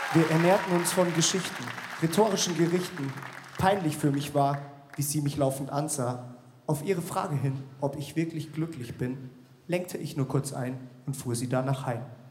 Wir ernährten uns von Geschichten, rhetorischen Gerichten. Peinlich für mich war, wie sie mich laufend ansah. Auf ihre Frage hin, ob ich wirklich glücklich bin, lenkte ich nur kurz ein und fuhr sie danach heim.